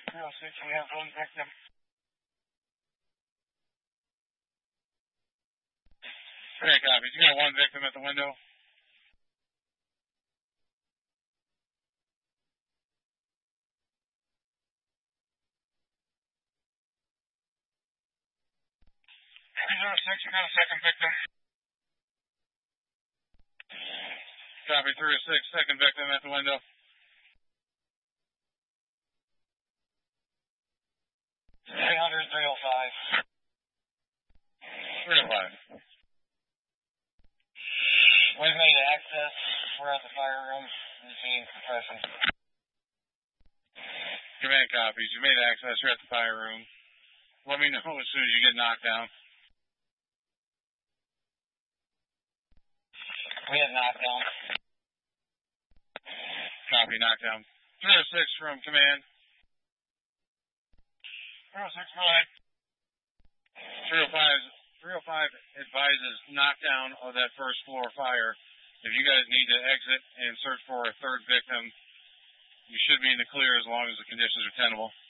306, we have one victim. 3 copies. You got one victim at the window. 306, you got a second victim. Copy, 306, second victim at the window. 300, 305. 305. We've made access. We're at the fire room. Routine suppression. Command copies. You made access. You're at the fire room. Let me know as soon as you get knocked down. We had knockdown. Copy, knockdown. 306 from command. 306, go ahead. 305 advises knockdown of that first floor fire. If you guys need to exit and search for a third victim, you should be in the clear as long as the conditions are tenable.